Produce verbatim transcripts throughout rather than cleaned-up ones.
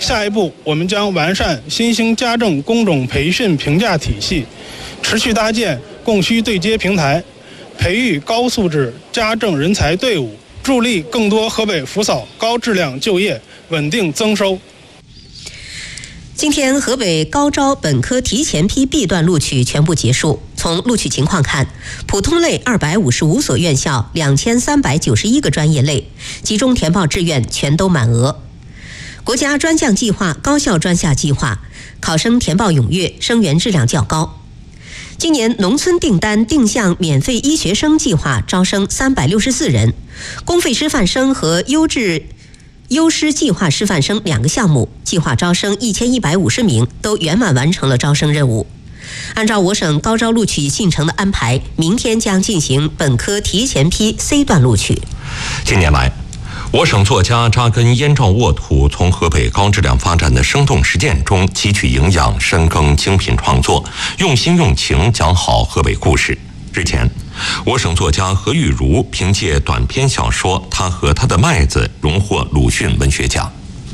下一步，我们将完善新兴家政工种培训评价体系，持续搭建供需对接平台，培育高素质家政人才队伍，助力更多河北福嫂高质量就业，稳定增收。 今天，河北高招本科提前批 B 段录取全部结束。从录取情况看，普通类二百五十五所院校，两千三百九十一个专业类，集中填报志愿全都满额。国家专项计划、高校专项计划，考生填报踊跃，生源质量较高。今年农村订单定向免费医学生计划招生三百六十四人，公费师范生和优质优师计划师范生两个项目，计划招生一千一百五十名，都圆满完成了招生任务。按照我省高招录取进程的安排，明天将进行本科提前批 C 段录取。 近年来，我省作家扎根燕赵沃土，从河北高质量发展的生动实践中汲取营养，深耕精品创作，用心用情讲好河北故事。日前，我省作家何玉茹凭借短篇小说《他和他的麦子》荣获鲁迅文学奖。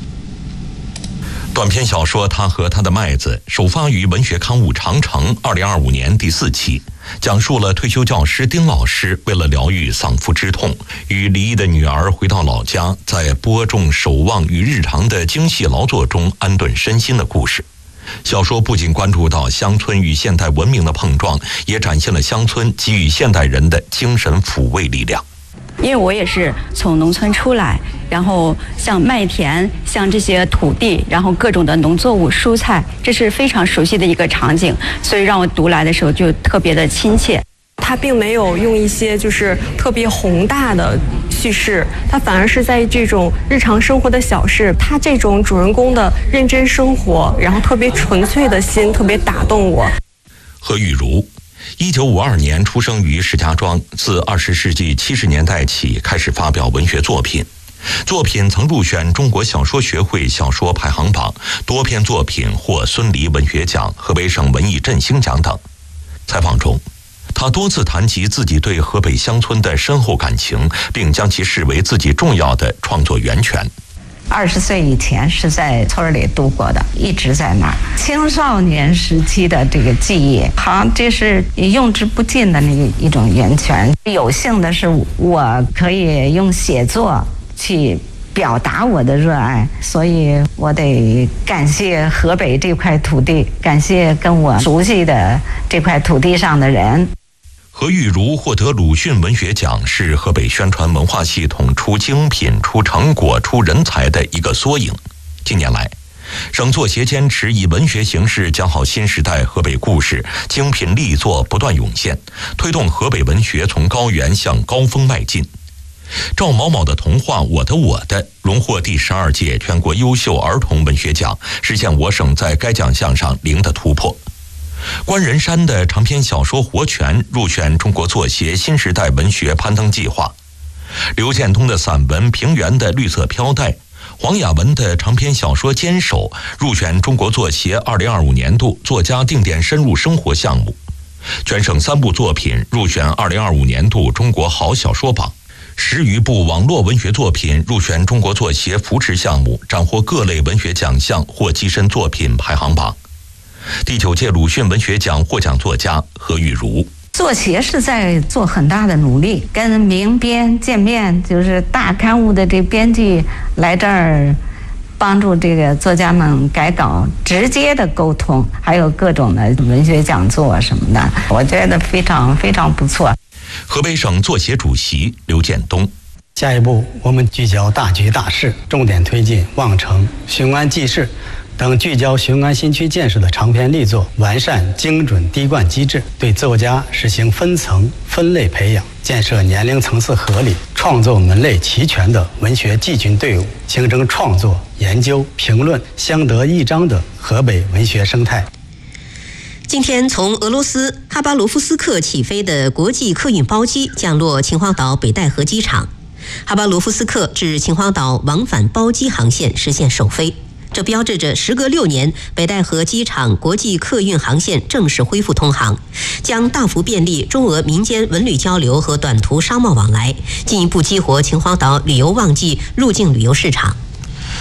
短篇小说《他和他的麦子》首发于文学刊物《长城》二零二五年第四期，讲述了退休教师丁老师为了疗愈丧夫之痛，与离异的女儿回到老家，在播种、守望与日常的精细劳作中安顿身心的故事。小说不仅关注到乡村与现代文明的碰撞，也展现了乡村给予现代人的精神抚慰力量。 因为我也是从农村出来，然后像麦田，像这些土地，然后各种的农作物、蔬菜，这是非常熟悉的一个场景，所以让我读来的时候就特别的亲切。 他并没有用一些就是特别宏大的叙事，他反而是在这种日常生活的小事，他这种主人公的认真生活，然后特别纯粹的心，特别打动我。 何玉茹一九五二年出生于石家庄，自二十世纪七十年代起开始发表文学作品，作品曾入选中国小说学会小说排行榜，多篇作品获孙犁文学奖、河北省文艺振兴奖等。采访中，他多次谈及自己对河北乡村的深厚感情，并将其视为自己重要的创作源泉。 二十岁以前是在村里度过的，一直在那儿。青少年时期的这个记忆，好像这是用之不尽的那个一种源泉。有幸的是，我可以用写作去表达我的热爱，所以我得感谢河北这块土地，感谢跟我熟悉的这块土地上的人。 何玉茹获得鲁迅文学奖，是河北宣传文化系统出精品、出成果、出人才的一个缩影。近年来，省作协坚持以文学形式讲好新时代河北故事，精品力作不断涌现，推动河北文学从高原向高峰迈进。赵某某的童话《我的我的》荣获第十二届全国优秀儿童文学奖，实现我省在该奖项上零的突破。关仁山的长篇小说《活泉》入选中国作协新时代文学攀登计划，刘建东的散文《平原的绿色飘带》，黄雅文的长篇小说《坚守》入选中国作协二零二五年度作家定点深入生活项目。全省三部作品入选二零二五年度中国好小说榜，十余部网络文学作品入选中国作协扶持项目，斩获各类文学奖项或跻身作品排行榜。第九届鲁迅文学奖获奖作家何玉茹。 作协是在做很大的努力，跟民编见面，就是大刊物的这编辑来这儿帮助这个作家们改稿，直接的沟通，还有各种的文学讲座什么的，我觉得非常非常不错。 河北省作协主席刘建东。 下一步，我们聚焦大局大事，重点推进望城、雄安济世等聚焦雄安新区建设的长篇力作，完善精准滴灌机制，对作家实行分层分类培养，建设年龄层次合理、创作门类齐全的文学季军队伍，形成创作、研究、评论相得益彰的河北文学生态。 今天，从俄罗斯哈巴罗夫斯克起飞的国际客运包机降落秦皇岛北戴河机场，哈巴罗夫斯克至秦皇岛往返包机航线实现首飞。这标志着时隔六年，北戴河机场国际客运航线正式恢复通航，将大幅便利中俄民间文旅交流和短途商贸往来，进一步激活秦皇岛旅游旺季入境旅游市场。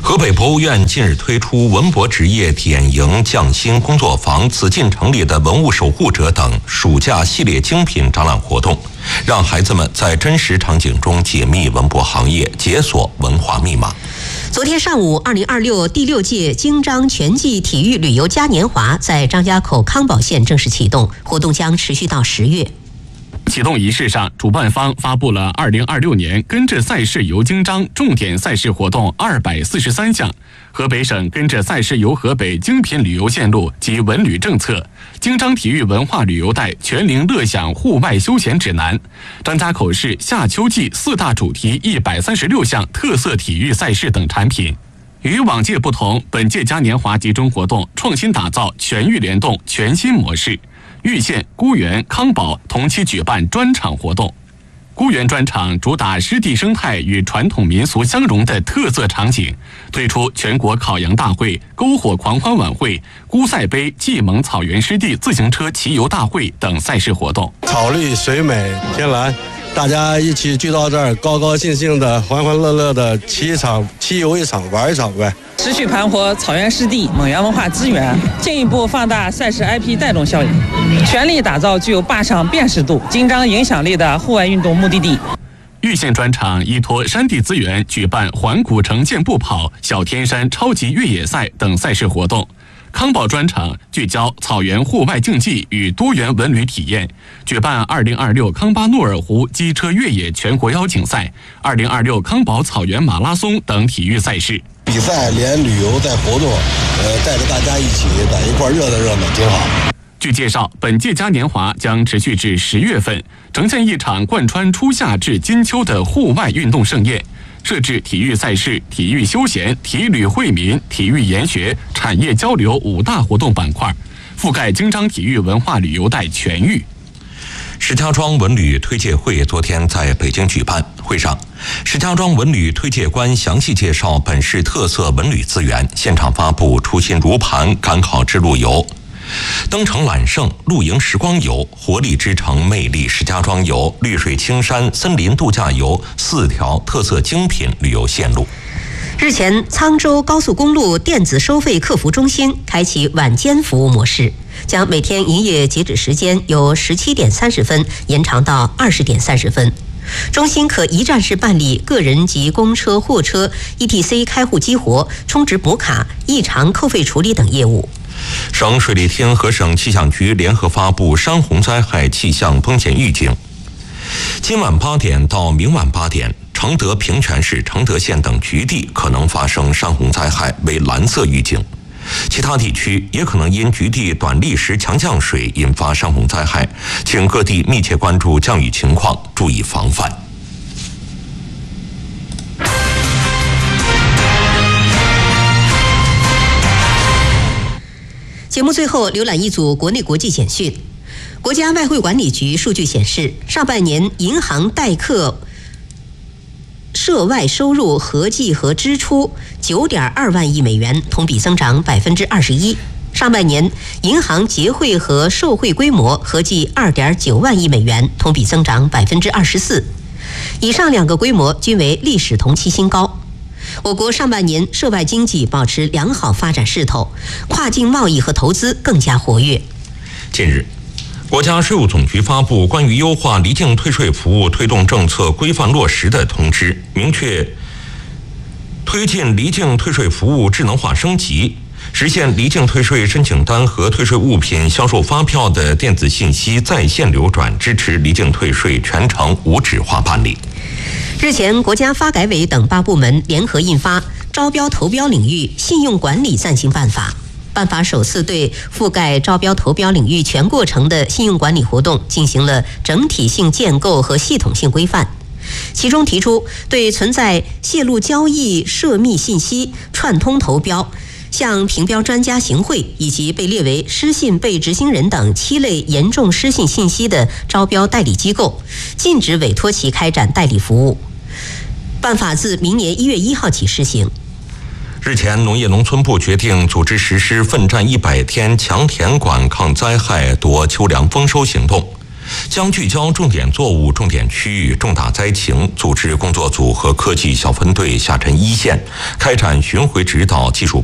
河北博物院近日推出文博职业体验营、匠心工作坊、紫禁城里的文物守护者等暑假系列精品展览活动，让孩子们在真实场景中解密文博行业，解锁文化密码。 昨天上午，二零二六第六届京张全季体育旅游嘉年华在张家口康保县正式启动，活动将持续到十月。 启动仪式上，主办方发布了二零二六年跟着赛事游京张重点赛事活动二百四十三项，河北省跟着赛事游河北精品旅游线路及文旅政策，京张体育文化旅游带全龄乐享户外休闲指南，张家口市夏秋季四大主题一百三十六项特色体育赛事等产品。与往届不同，本届嘉年华集中活动创新打造全域联动全新模式。玉县、沽源、康保同期举办专场活动。沽源专场主打湿地生态与传统民俗相融的特色场景，推出全国烤羊大会、篝火狂欢晚会、沽赛杯蓟蒙草原湿地自行车骑游大会等赛事活动。 草绿水美天蓝，大家一起聚到这儿，高高兴兴的、欢欢乐乐的骑一场、骑游一场、玩一场呗。 持续盘活草原湿地、蒙源文化资源，进一步放大赛事 I P 带动效应，全力打造具有坝上辨识度、京张影响力的户外运动目的地。 玉县专场依托山地资源，举办环古城健步跑、小天山超级越野赛等赛事活动。康保专场聚焦草原户外竞技与多元文旅体验，举办二零二六康巴诺尔湖机车越野全国邀请赛、二零二六康保草原马拉松等体育赛事。 比赛连旅游带活动，呃，带着大家一起在一块热闹热闹，挺好。 据介绍，本届嘉年华将持续至十月份，呈现一场贯穿初夏至金秋的户外运动盛宴。设置体育赛事、体育休闲、体旅惠民、体育研学、产业交流五大活动板块，覆盖京张体育文化旅游带全域。 石家庄文旅推介会昨天在北京举办，会上，石家庄文旅推介官详细介绍本市特色文旅资源，现场发布初心如磐赶考之路游、登城揽胜、露营时光游、活力之城魅力石家庄游、绿水青山森林度假游四条特色精品旅游线路。 日前，沧州高速公路电子收费客服中心开启晚间服务模式，将每天营业截止时间由十七点三十分延长到二十点三十分。中心可一站式办理个人及公车、货车 E T C 开户激活、充值补卡、异常扣费处理等业务。 省水利厅和省气象局联合发布山洪灾害气象风险预警。今晚八点到明晚八点，承德平泉市承德县等局地可能发生山洪灾害，为蓝色预警。其他地区也可能因局地短历时强降水引发山洪灾害，请各地密切关注降雨情况，注意防范。 节目最后浏览一组国内国际简讯。国家外汇管理局数据显示，上半年银行代客涉外收入合计和支出九点二万亿美元，同比增长百分之二十一。上半年银行结汇和受汇规模合计二点九万亿美元，同比增长百分之二十四。以上两个规模均为历史同期新高。我国上半年涉外经济保持良好发展势头，跨境贸易和投资更加活跃。 近日，国家税务总局发布关于优化离境退税服务推动政策规范落实的通知，明确推进离境退税服务智能化升级，实现离境退税申请单和退税物品销售发票的电子信息在线流转，支持离境退税全程无纸化办理。 日前，国家发改委等八部门联合印发《招标投标领域信用管理暂行办法》。办法首次对覆盖招标投标领域全过程的信用管理活动进行了整体性建构和系统性规范。其中提出，对存在泄露交易涉密信息、串通投标、向评标专家行贿以及被列为失信被执行人等七类严重失信信息的招标代理机构，禁止委托其开展代理服务。办法自明年一月一号起施行。 日前，农业农村部决定组织实施奋战一百天强田管抗灾害夺秋粮丰收行动。 将聚焦重点作物、重点区域、重大灾情，组织工作组和科技小分队下沉一线，开展巡回指导、技术